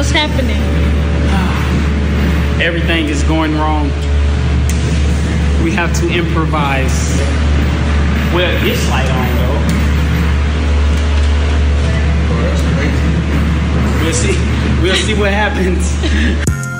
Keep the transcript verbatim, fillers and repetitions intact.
What's happening? Everything is going wrong. We have to improvise. Well, this light on though. Oh, that's crazy. We'll see. We'll see what happens.